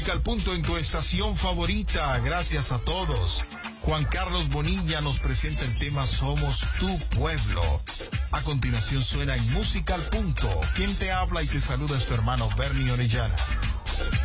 Al punto en tu estación favorita, gracias a todos. Juan Carlos Bonilla nos presenta el tema Somos tu Pueblo. A continuación suena en Música al Punto. Quien te habla y te saluda es tu hermano Bernie Orellana.